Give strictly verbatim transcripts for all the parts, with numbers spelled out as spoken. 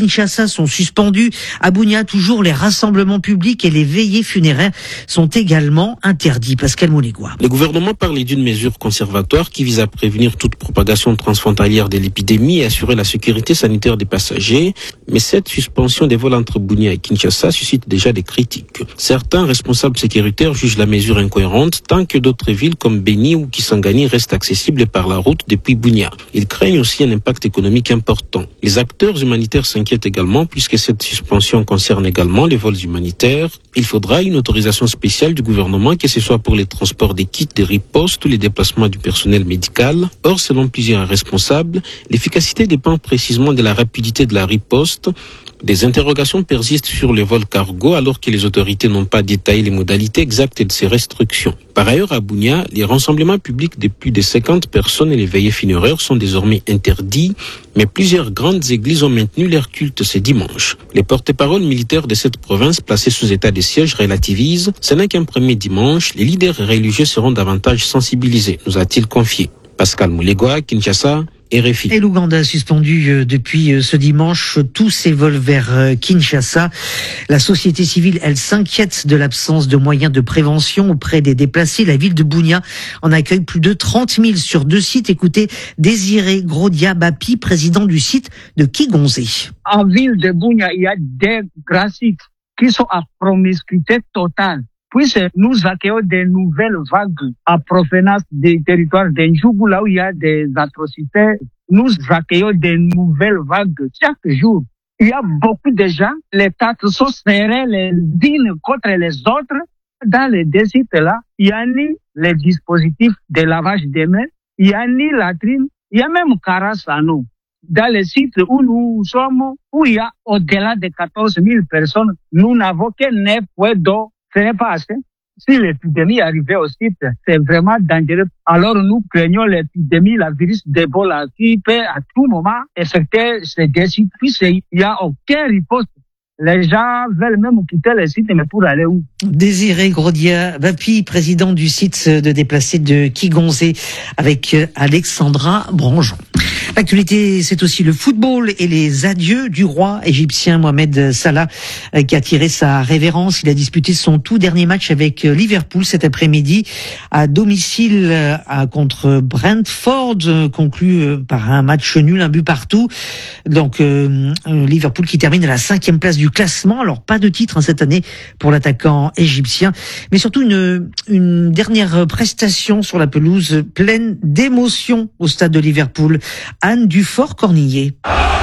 Kinshasa sont suspendus. À Bunia, toujours les rassemblements publics et les veillées funéraires sont également interdits. Pascal Moulégua. Le gouvernement parlait d'une mesure conservatoire qui vise à prévenir toute propagation transfrontalière de l'épidémie et assurer la sécurité sanitaire des passagers. Mais cette suspension des vols entre Bunia et Kinshasa suscite déjà des critiques. Certains responsables sécuritaires jugent la mesure incohérente tant que d'autres villes comme Beni ou Kisangani restent accessibles par la route depuis Bunia. Ils craignent aussi un impact économique important. Les acteurs humanitaires s'inquiètent également puisque cette suspension concerne également les vols humanitaires. Il faudra une autorisation spéciale du gouvernement, que ce soit pour les transports des kits de riposte ou les déplacements du personnel médical. Or, selon plusieurs responsables, l'efficacité dépend précisément de la rapidité de la riposte. Des interrogations persistent sur les vols cargo alors que les autorités n'ont pas détaillé les modalités exactes de ces restrictions. Par ailleurs, à Bunia, les rassemblements publics de plus de cinquante personnes et les veillées funéraires sont désormais interdits, mais plusieurs grandes églises ont maintenu leur culte ce dimanche. Les porte-paroles militaires de cette province placée sous état de siège relativisent. Ce n'est qu'un premier dimanche, les leaders religieux seront davantage sensibilisés, nous a-t-il confié. Pascal Moulégua, Kinshasa. R F I. Et l'Ouganda a suspendu depuis ce dimanche tous ses vols vers Kinshasa. La société civile, elle s'inquiète de l'absence de moyens de prévention auprès des déplacés. La ville de Bunia en accueille plus de trente mille sur deux sites. Écoutez, Désiré Grodia Bapi, président du site de Kigonzé. En ville de Bunia, il y a des grands sites qui sont à promiscuité totale. Puisque nous accueillons des nouvelles vagues à provenance des territoires d'Endjougou, là où il y a des atrocités. Nous accueillons des nouvelles vagues chaque jour. Il y a beaucoup de gens, les têtes sont serrées les unes contre les autres. Dans les deux sites-là, il n'y a ni les dispositifs de lavage des mains, il n'y a ni latrine, il y a même carence à nous. Dans les sites où nous sommes, où il y a au-delà de quatorze mille personnes, nous n'avons que neuf points d'eau. Ce n'est pas assez. Si l'épidémie arrivait au site, c'est vraiment dangereux. Alors nous craignons l'épidémie, la virus d'Ebola qui peut à tout moment affecter ces deux sites. Puis il n'y a aucun riposte. Les gens veulent même quitter le site, mais pour aller où? Désiré Grodia Bapi, président du site de déplacés de Kigonzé, avec Alexandra Branjon. L'actualité, c'est aussi le football et les adieux du roi égyptien Mohamed Salah, qui a tiré sa révérence. Il a disputé son tout dernier match avec Liverpool cet après-midi à domicile contre Brentford, conclu par un match nul, un but partout. Donc euh, Liverpool qui termine à la cinquième place du classement. Alors pas de titre hein, cette année pour l'attaquant égyptien, mais surtout une, une dernière prestation sur la pelouse pleine d'émotions au stade de Liverpool. Anne Dufort-Cornillet.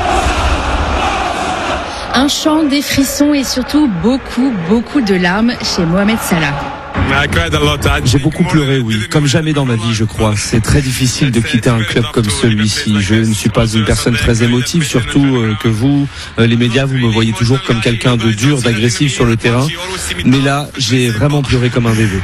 Un chant, des frissons et surtout beaucoup, beaucoup de larmes chez Mohamed Salah. J'ai beaucoup pleuré, oui, comme jamais dans ma vie, je crois. C'est très difficile de quitter un club comme celui-ci. Je ne suis pas une personne très émotive, surtout euh, que vous, euh, les médias, vous me voyez toujours comme quelqu'un de dur, d'agressif sur le terrain. Mais là, j'ai vraiment pleuré comme un bébé.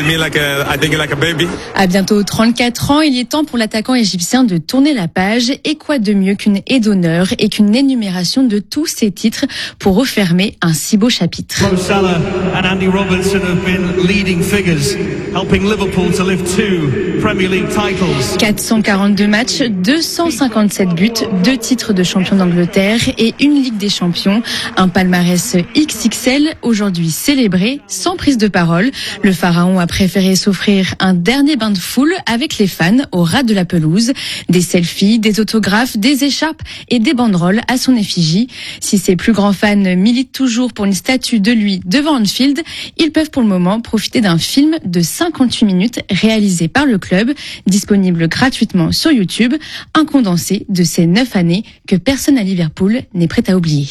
À bientôt trente-quatre ans, il est temps pour l'attaquant égyptien de tourner la page. Et quoi de mieux qu'une aide d'honneur et qu'une énumération de tous ses titres pour refermer un si beau chapitre. Mo Salah and Andy Robertson have been leading figures, helping Liverpool to lift two Premier League titles. quatre cent quarante-deux matchs, deux cent cinquante-sept buts, deux titres de champion d'Angleterre et une Ligue des Champions. Un palmarès X X L, aujourd'hui célébré, sans prise de parole. Le pharaon a préféré s'offrir un dernier bain de foule avec les fans au ras de la pelouse. Des selfies, des autographes, des écharpes et des banderoles à son effigie. Si ses plus grands fans militent toujours pour une statue de lui devant Anfield, ils peuvent pour le moment profiter d'un film de cinquante-huit minutes réalisé par le club, disponible gratuitement sur YouTube, un condensé de ces neuf années que personne à Liverpool n'est prêt à oublier.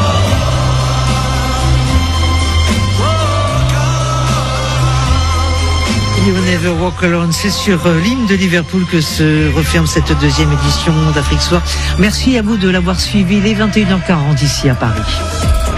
You Never Walk Alone, c'est sur l'hymne de Liverpool que se referme cette deuxième édition d'Afrique Soir. Merci à vous de l'avoir suivi, les vingt et une heures quarante ici à Paris.